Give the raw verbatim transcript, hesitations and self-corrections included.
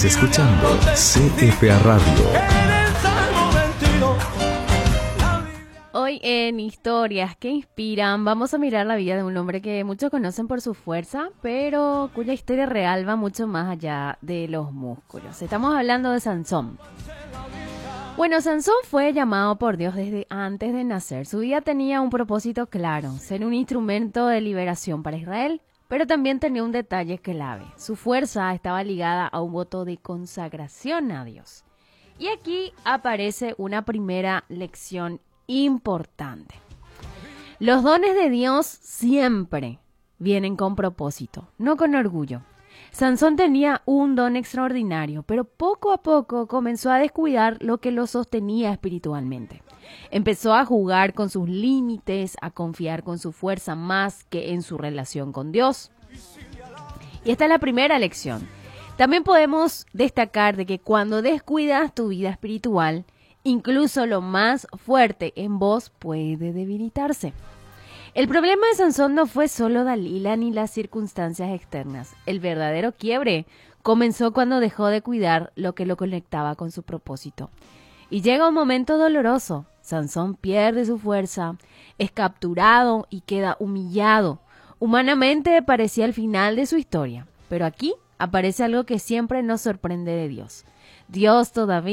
Estás escuchando C F A Radio. Hoy en Historias que Inspiran vamos a mirar la vida de un hombre que muchos conocen por su fuerza, pero cuya historia real va mucho más allá de los músculos. Estamos hablando de Sansón. Bueno, Sansón fue llamado por Dios desde antes de nacer. Su vida tenía un propósito claro, ser un instrumento de liberación para Israel, pero también tenía un detalle clave. Su fuerza estaba ligada a un voto de consagración a Dios. Y aquí aparece una primera lección importante. Los dones de Dios siempre vienen con propósito, no con orgullo. Sansón tenía un don extraordinario, pero poco a poco comenzó a descuidar lo que lo sostenía espiritualmente. Empezó a jugar con sus límites, a confiar con su fuerza más que en su relación con Dios. Y esta es la primera lección. También podemos destacar de que cuando descuidas tu vida espiritual, incluso lo más fuerte en vos puede debilitarse. El problema de Sansón no fue solo Dalila ni las circunstancias externas. El verdadero quiebre comenzó cuando dejó de cuidar lo que lo conectaba con su propósito. Y llega un momento doloroso. Sansón pierde su fuerza, es capturado y queda humillado. Humanamente parecía el final de su historia, pero aquí aparece algo que siempre nos sorprende de Dios. Dios todavía